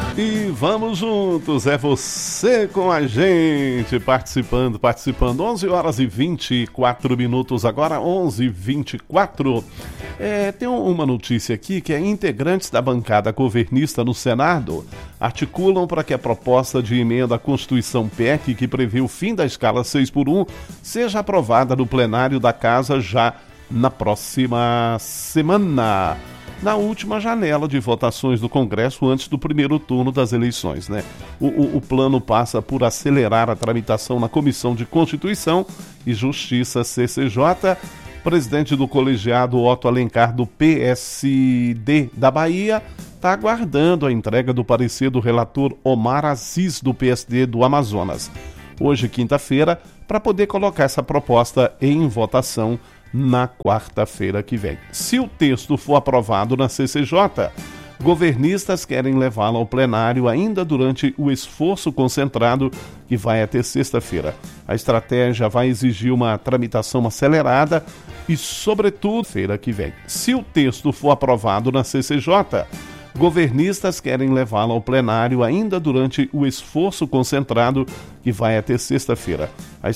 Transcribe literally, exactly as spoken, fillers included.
E vamos juntos, é você com a gente, participando, participando, onze horas e vinte e quatro minutos, agora onze e vinte e quatro. É, tem uma notícia aqui que é integrantes da bancada governista no Senado articulam para que a proposta de emenda à Constituição P E C, que prevê o fim da escala seis por um, seja aprovada no plenário da Casa já na próxima semana. Na última janela de votações do Congresso antes do primeiro turno das eleições, né? O, o, o plano passa por acelerar a tramitação na Comissão de Constituição e Justiça, C C J. Presidente do colegiado Otto Alencar, do P S D da Bahia, está aguardando a entrega do parecer do relator Omar Aziz, do P S D do Amazonas, hoje, quinta-feira, para poder colocar essa proposta em votação na quarta-feira que vem. Se o texto for aprovado na C C J, governistas querem levá-lo ao plenário ainda durante o esforço concentrado que vai até sexta-feira. A estratégia vai exigir uma tramitação acelerada e, sobretudo, feira que vem. Se o texto for aprovado na C C J, governistas querem levá-lo ao plenário ainda durante o esforço concentrado que vai até sexta-feira. A